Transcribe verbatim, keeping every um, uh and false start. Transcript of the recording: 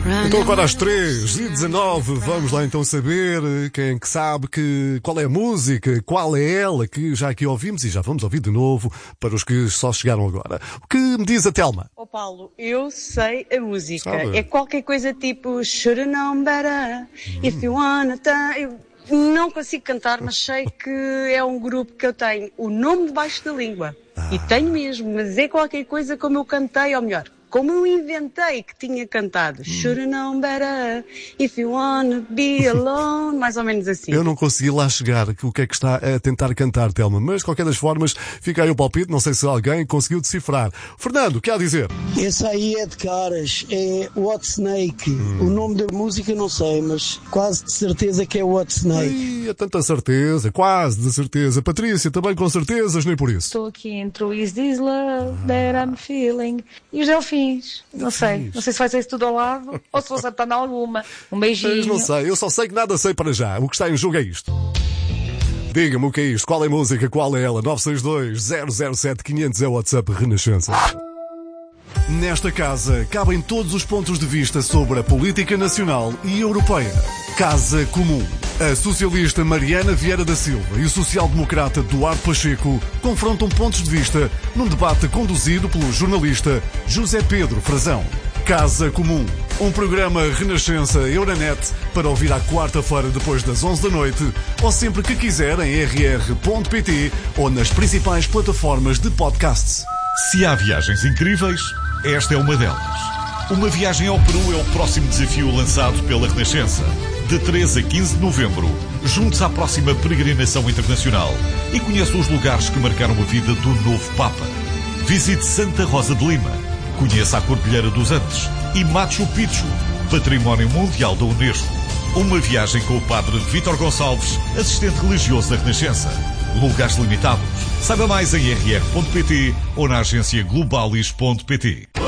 Então agora às três e dezanove vamos lá então saber quem é que sabe que, qual é a música, qual é ela que já aqui ouvimos e já vamos ouvir de novo para os que só chegaram agora. O que me diz a Telma? Ó oh Paulo, eu sei a música. Sabe? É qualquer coisa tipo Shoulda Known Better, hum. If You Wanna Turn... Eu não consigo cantar, mas sei que é um grupo que eu tenho o nome debaixo da língua. Ah. E tenho mesmo, mas é qualquer coisa como eu cantei, ou melhor, como eu inventei que tinha cantado. Hum. Shoulda known better, if you wanna be alone, mais ou menos assim. Eu não consegui lá chegar, o que é que está a tentar cantar, Telma, mas de qualquer das formas, fica aí o palpite, não sei se alguém conseguiu decifrar. Fernando, o que há a dizer? Esse aí é de caras, é What Snake. Hum. O nome da música não sei, mas quase de certeza que é What Snake. Ai, é tanta certeza, quase de certeza. Patrícia, também com certezas, nem por isso. Estou aqui entre o Is This Love ah. That I'm Feeling e os Delfins. Não sei, não sei se vai ser isso tudo ao lado ou se vou acertar em alguma. Um beijinho. Mas não sei, eu só sei que nada sei para já. O que está em jogo é isto. Diga-me o que é isto, qual é a música, qual é ela? nove seis dois, zero zero sete, quinhentos é o WhatsApp Renascença. Nesta casa cabem todos os pontos de vista sobre a política nacional e europeia. Casa Comum. A socialista Mariana Vieira da Silva e o social-democrata Duarte Pacheco confrontam pontos de vista num debate conduzido pelo jornalista José Pedro Frazão. Casa Comum. Um programa Renascença Euronet para ouvir à quarta-feira depois das onze da noite ou sempre que quiser em r r ponto p t ou nas principais plataformas de podcasts. Se há viagens incríveis, esta é uma delas. Uma viagem ao Peru é o próximo desafio lançado pela Renascença. De treze a quinze de novembro, juntos à próxima peregrinação internacional e conheça os lugares que marcaram a vida do novo Papa. Visite Santa Rosa de Lima, conheça a Cordilheira dos Andes e Machu Picchu, Património Mundial da Unesco. Uma viagem com o padre Vítor Gonçalves, assistente religioso da Renascença. Lugares limitados. Saiba mais em r r ponto p t ou na agência globalis ponto p t.